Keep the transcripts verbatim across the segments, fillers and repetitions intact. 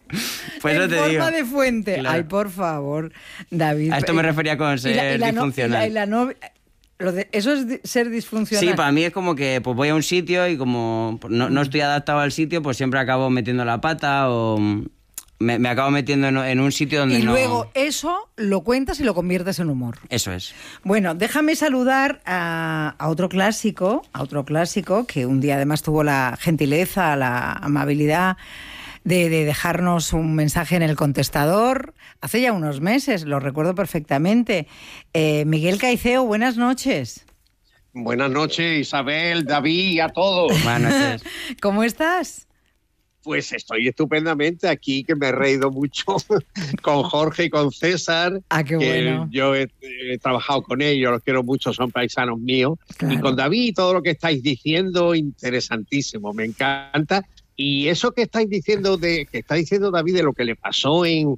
Pues en eso te forma digo. de fuente. Claro. Ay, por favor, David. A esto me refería con ser Y la- y la no- disfuncional. y la- y la no- lo de- eso es di- ser disfuncional. Sí, para mí es como que pues voy a un sitio y como no, no estoy adaptado al sitio, pues siempre acabo metiendo la pata o me, me acabo metiendo en, en un sitio donde Y no... luego eso lo cuentas y lo conviertes en humor. Eso es. Bueno, déjame saludar a, a otro clásico, a otro clásico que un día además tuvo la gentileza, la amabilidad de, de dejarnos un mensaje en el contestador hace ya unos meses, lo recuerdo perfectamente. Eh, Miguel Caiceo, buenas noches. Buenas noches, Isabel, David y a todos. Buenas noches. ¿Cómo estás? Pues estoy estupendamente aquí, que me he reído mucho con Jorge y con César. Ah, qué que bueno. Yo he, he trabajado con ellos, los quiero mucho, son paisanos míos. Claro. Y con David, todo lo que estáis diciendo, interesantísimo, me encanta. Y eso que estáis diciendo, de que está diciendo David de lo que le pasó en,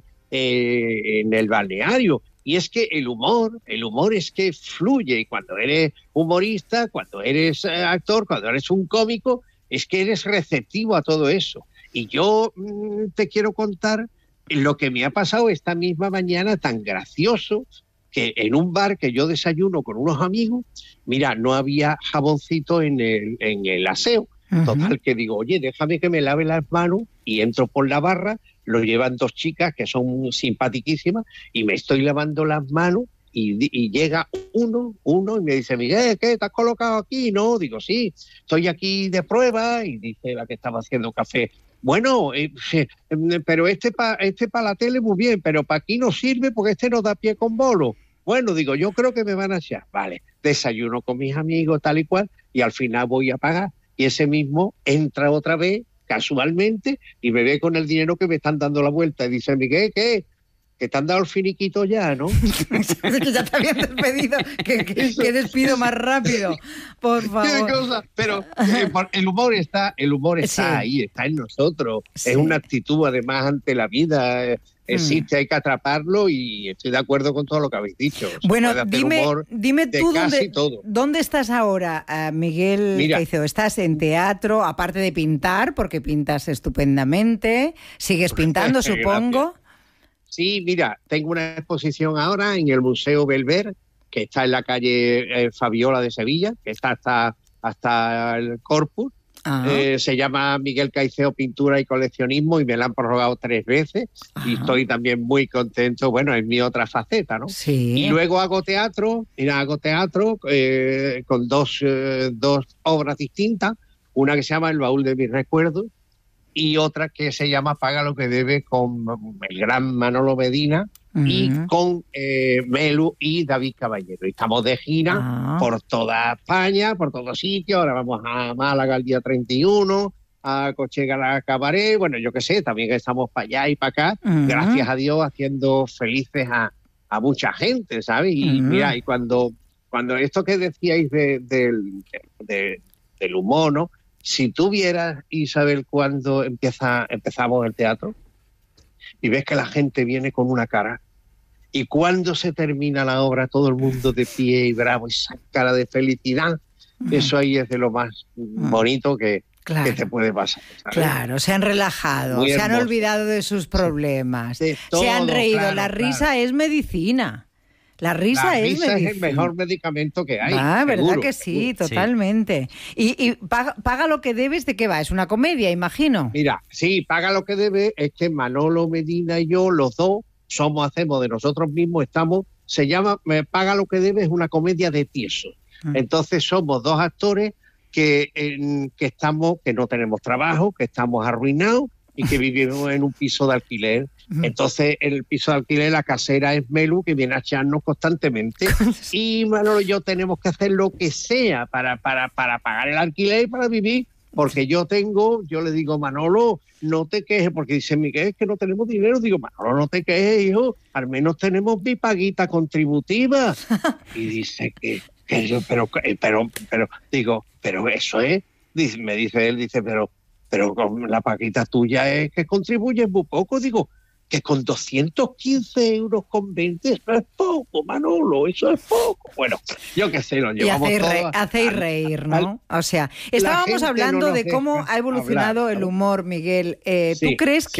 eh, en el balneario, y es que el humor, el humor es que fluye, y cuando eres humorista, cuando eres eh, actor, cuando eres un cómico, es que eres receptivo a todo eso. Y yo mmm, te quiero contar lo que me ha pasado esta misma mañana tan gracioso, que en un bar que yo desayuno con unos amigos, mira, no había jaboncito en el, en el aseo. Uh-huh. Total, que digo, oye, déjame que me lave las manos, y entro por la barra, lo llevan dos chicas que son simpaticísimas, y me estoy lavando las manos, y, y llega uno, uno, y me dice, Miguel, ¿qué? ¿Te has colocado aquí? No, digo, sí, estoy aquí de prueba, y dice la que estaba haciendo café, bueno, eh, eh, pero este para este pa la tele muy bien, pero para aquí no sirve porque este no da pie con bolo. Bueno, digo, yo creo que me van a echar. Vale, desayuno con mis amigos, tal y cual, y al final voy a pagar. Y ese mismo entra otra vez, casualmente, y me ve con el dinero que me están dando la vuelta. Y dice, Miguel, ¿qué? Que te han dado el finiquito ya, ¿no? Que ya te habían despedido. Que, que, que despido más rápido. Por ¿Qué favor. cosa? Pero eh, el humor está, el humor está Sí. ahí, está en nosotros. Sí. Es una actitud, además, ante la vida. Eh, existe, Mm. hay que atraparlo, y estoy de acuerdo con todo lo que habéis dicho. Se Bueno, puede hacer dime, humor dime de tú casi dónde, todo. dónde estás ahora, uh, Miguel Mira. Caiceo. ¿Estás en teatro, aparte de pintar, porque pintas estupendamente? ¿Sigues pintando, supongo? Sí, mira, tengo una exposición ahora en el Museo Belver, que está en la calle eh, Fabiola de Sevilla, que está hasta, hasta el Corpus. Ah. Eh, se llama Miguel Caiceo Pintura y Coleccionismo, y me la han prorrogado tres veces. Ah. Y estoy también muy contento, bueno, es mi otra faceta, ¿no? Sí. Y luego hago teatro, mira, hago teatro eh, con dos, eh, dos obras distintas, una que se llama El baúl de mis recuerdos, y otra que se llama Paga lo que debe, con el gran Manolo Medina, Uh-huh. y con eh, Melu y David Caballero. Y estamos de gira Ah. por toda España, por todos sitios. Ahora vamos a Málaga el día treinta y uno, a Cochegala Cabaret, bueno, yo qué sé, también estamos para allá y para acá, Uh-huh. gracias a Dios, haciendo felices a, a mucha gente, ¿sabes? Y Uh-huh. mira, y cuando, cuando esto que decíais de, de, de, del humor, ¿no? Si tú vieras, Isabel, cuando empieza, empezamos el teatro, y ves que la gente viene con una cara, y cuando se termina la obra todo el mundo de pie y bravo, esa cara de felicidad, uh-huh. Eso ahí es de lo más uh-huh. bonito que, claro. que te puede pasar, ¿sabes? Claro, se han relajado, Muy se hermoso. Han olvidado de sus problemas, de todo, se han reído, claro, la risa claro. es medicina. La risa, la es risa medicina. es el mejor medicamento que hay. Ah, ¿verdad seguro, que sí? seguro. Totalmente. Sí. Y, y paga, paga lo que debes, ¿de qué va? Es una comedia, imagino. Mira, sí, Paga lo que debe, es que Manolo Medina y yo, los dos, somos, hacemos de nosotros mismos, estamos, se llama Paga lo que debe, es una comedia de tiesos. Mm. Entonces somos dos actores que, en, que estamos, que no tenemos trabajo, que estamos arruinados y que vivimos en un piso de alquiler. Entonces, en el piso de alquiler, la casera es Melu, que viene a echarnos constantemente. Y Manolo y yo tenemos que hacer lo que sea para, para, para pagar el alquiler y para vivir. Porque yo tengo, yo le digo, Manolo, no te quejes, porque dice Miguel, es que no tenemos dinero. Digo, Manolo, no te quejes, hijo, al menos tenemos mi paguita contributiva. Y dice que, que yo, pero, pero, pero, digo, pero eso es, dice, me dice él, dice, pero, pero con la paguita tuya es que contribuyes muy poco. Digo, que con doscientos quince euros con veinte, eso es poco, Manolo, eso es poco. Bueno, yo qué sé, lo llevamos y hacéis todo. Re, hacéis reír, ¿no? O sea, estábamos hablando no de cómo ha evolucionado hablar, el humor, Miguel. Eh, ¿Tú sí, crees que